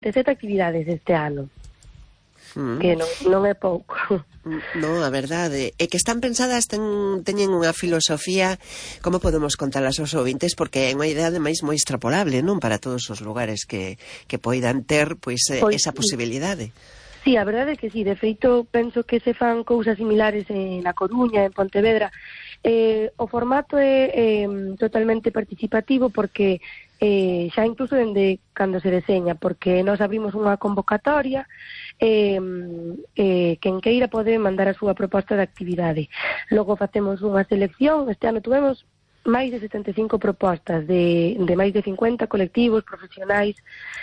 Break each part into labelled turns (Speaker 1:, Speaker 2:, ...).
Speaker 1: 17 actividades este ano, que non é pouco.
Speaker 2: No, a verdade é que están pensadas, teñen unha filosofía, como podemos contalas aos ouvintes, porque é unha idea ademais moi extrapolable, non, para todos os lugares que poidan ter, pois esa posibilidade.
Speaker 1: Sí, a verdade é que sí, de feito penso que se fan cousas similares na Coruña, en Pontevedra. O formato é totalmente participativo porque xa incluso dende cando se deseña, porque nós abrimos unha convocatoria, quen queira pode mandar a súa proposta de actividade. Logo facemos unha selección. Este ano tuvemos máis de 75 propostas de máis de 50 colectivos, profesionais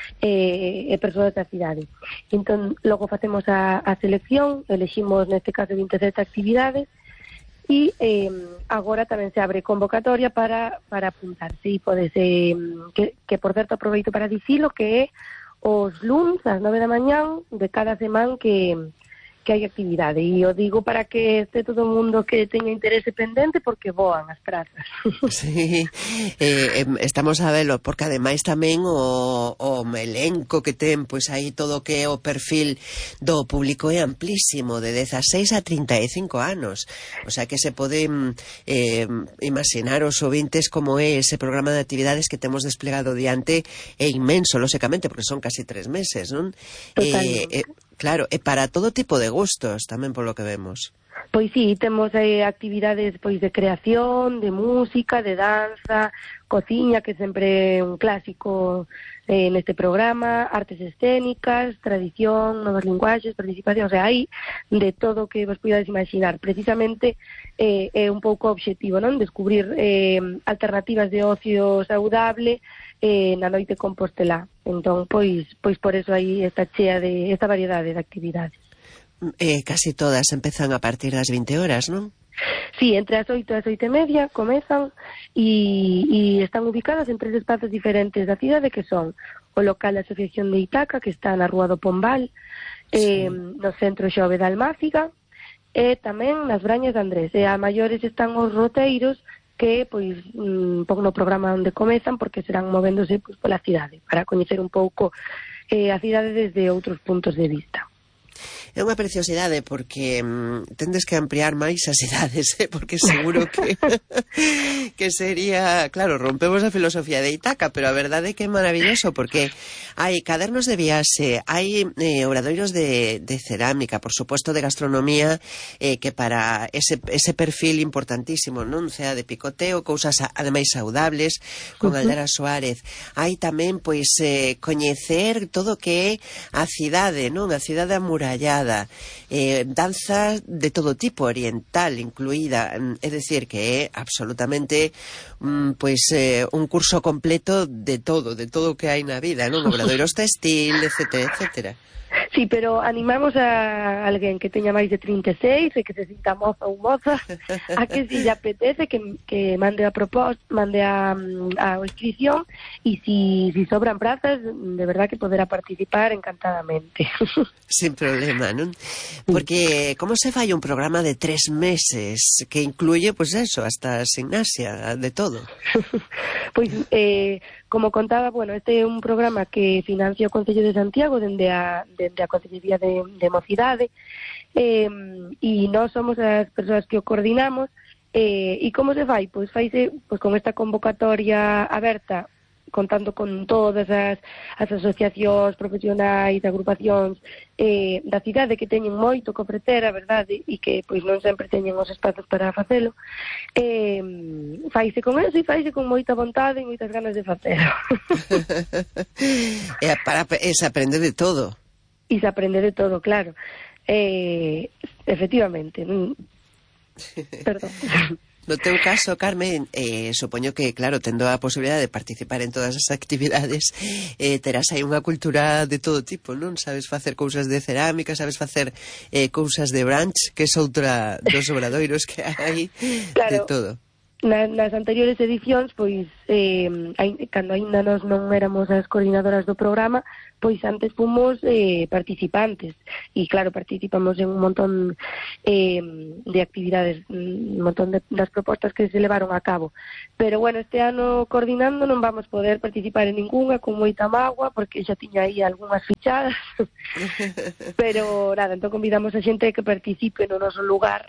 Speaker 1: e persoas da cidade. Entón, logo facemos a selección, eleximos neste caso 27 actividades e agora tamén se abre convocatoria para apuntarse e pode ser, que por certo aproveito para dicilo, que é os luns ás 9 da mañán de cada semana que hai actividade, e o digo para que este todo o mundo que teña interese pendente, porque voan as prazas.
Speaker 2: Sí, estamos a velo, porque ademais tamén o elenco que ten, pois aí todo o que é o perfil do público é amplísimo, de 16 a 35 anos, o sea que se poden imaginar os ouvintes como é ese programa de actividades que temos desplegado diante, é inmenso, lóxicamente, porque son casi 3 meses, non? Claro, e para todo tipo de gustos, tamén polo que vemos.
Speaker 1: Pois sí, temos actividades pois de creación, de música, de danza, cociña, que sempre é un clásico neste programa, artes escénicas, tradición, novas linguaxes, participación, o sea, hai de todo o que vos podades imaginar. Precisamente é un pouco objetivo, non? Descubrir alternativas de ocio saudable na noite Compostelá. Entón, pois por eso aí está chea de esta variedade de actividades.
Speaker 2: Casi todas empezan a partir das 20 horas, non?
Speaker 1: Sí, entre as 8 e as 8:30 comezan e están ubicadas en 3 espazos diferentes da cidade, que son o local da Asociación de Itaca, que está na Rúa do Pombal, no Centro Xove da Almáfiga, e tamén nas Brañas de Andrés. E a maiores están os roteiros, que pois un pouco no programa onde comezan, porque serán movéndose pois pola cidade, para coñecer un pouco a cidade desde outros puntos de vista.
Speaker 2: É unha preciosidade porque tendes que ampliar máis as idades, porque seguro que sería, claro, rompemos a filosofía de Itaca, pero a verdade é que é maravilloso porque hai cadernos de viaxe, hai obradoiros de cerámica, por suposto de gastronomía, que para ese perfil importantísimo, non sea de picoteo, cousas ademais saudables, con Aldara Suárez. Hai tamén, pois, coñecer todo o que é a cidade, non? A cidade amurallada, danza de todo tipo, oriental incluída, é dicir que é absolutamente pois un curso completo de todo o que hai na vida, non? Obradoiros textil, etcétera, etcétera.
Speaker 1: Sí, pero animamos a alguén que teña máis de 36 e que se sinta moza ou moza a que si lle apetece que mande a proposta, mande a inscripción, e si sobran prazas, de verdad que poderá participar encantadamente.
Speaker 2: Sin problema, non? Porque como se fai un programa de 3 meses que incluye, pois eso, hasta gimnasia, de todo?
Speaker 1: Pois, como contaba, bueno, este é un programa que financia o Concello de Santiago dende a Consellería de Mocidade, e nós somos as persoas que o coordinamos, e como se fai? Pois faise con esta convocatoria aberta, contando con todas as asociacións profesionais, agrupacións da cidade, que teñen moito que ofrecer, a verdade, e que pois non sempre teñen os espazos para facelo. Faise con eso e faise con moita vontade e moitas ganas de facelo.
Speaker 2: E se aprende de todo.
Speaker 1: E se aprende de todo, claro. Efectivamente. Perdón.
Speaker 2: No teu caso, Carmen, supoño que, claro, tendo a posibilidade de participar en todas as actividades, terás aí unha cultura de todo tipo, non? Sabes facer cousas de cerámica, sabes facer cousas de brunch, que é outra dos obradoiros que hai, claro, de todo.
Speaker 1: Nas anteriores edicións, pois, cando aínda nós non éramos as coordinadoras do programa, pois antes fomos participantes e claro, participamos en un montón de actividades, un montón das propostas que se levaron a cabo, pero bueno, este ano coordinando non vamos poder participar en ningunha con moita mágoa porque xa tiña aí algunhas fichadas pero nada, entón convidamos a xente que participe no noso lugar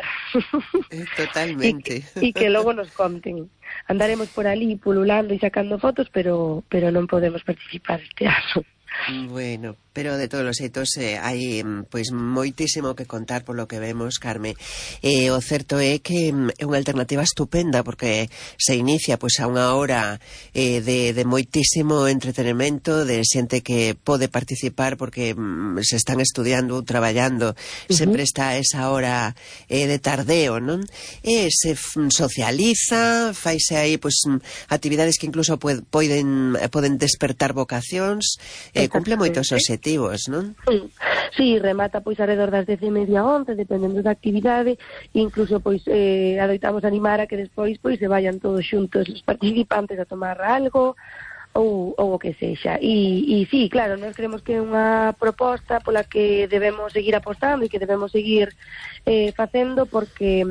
Speaker 2: Totalmente.
Speaker 1: e que logo nos conten. Andaremos por ali pululando e sacando fotos, pero non podemos participar este ano.
Speaker 2: Bueno, pero de todos os xeitos hai pois moitísimo que contar por lo que vemos, Carme. O certo é que é unha alternativa estupenda porque se inicia pois a unha hora de moitísimo entretenimento, de xente que pode participar porque se están estudiando ou traballando, sempre está esa hora de tardeo, non? E se socializa, faise aí pois actividades que incluso poden despertar vocacións, cumple moitos obxectivos, non?
Speaker 1: Sí, remata pois alrededor das 10:30, 11, dependendo da actividade, e incluso pois adoitamos animar a que despois pois se vayan todos xuntos os participantes a tomar algo ou o que sexa. E sí, claro, nós creemos que é unha proposta pola que debemos seguir apostando e que debemos seguir facendo porque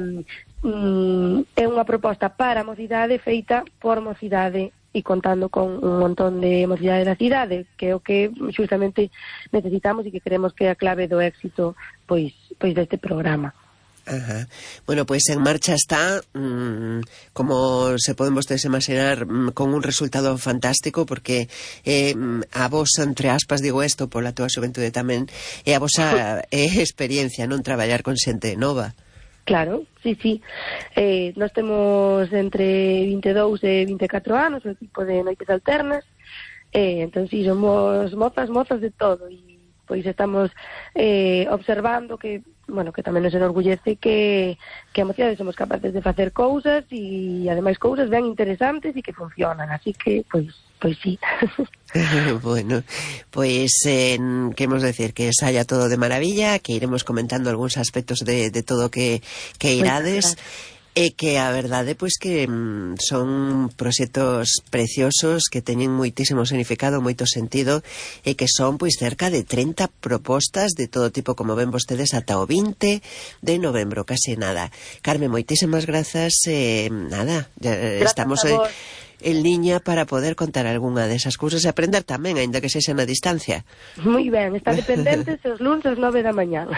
Speaker 1: é unha proposta para a mocidade feita por mocidade e contando con un montón de mocidade da cidade, que é o que justamente necesitamos e que creemos que é a clave do éxito pois deste programa.
Speaker 2: Ajá. Bueno, pois en marcha está, como se poden vostedes imaginar, con un resultado fantástico, porque a vos, entre aspas, digo isto pola túa xuventude tamén, é a vosa experiencia, non traballar con xente nova.
Speaker 1: Claro, sí. Nós temos entre 22 e 24 anos, o equipo de Noites Alternas, entón sí, somos mozas de todo, e pois estamos observando que, bueno, que tamén nos enorgullece que a mocidade somos capaces de facer cousas e ademais cousas ben interesantes e que funcionan, así que pois sí.
Speaker 2: Bueno, pois queremos decir que saia todo de maravilla, que iremos comentando algúns aspectos de todo que irades, e que a verdade pois que son proxectos preciosos que teñen moitísimo significado, moito sentido, e que son pois cerca de 30 propostas de todo tipo, como ven vostedes, ata o 20 de novembro, case nada. Carme, moitísimas grazas, nada, estamos en liña para poder contar algunha desas cousas e aprender tamén, aínda que sexa na distancia.
Speaker 1: Moi ben, está dependentes os luns ás 9 da mañá.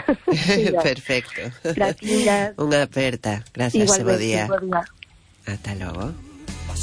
Speaker 2: Perfecto.
Speaker 1: Gracias.
Speaker 2: Unha aperta. Gracias, bo día.
Speaker 1: Igualmente.
Speaker 2: Ata logo.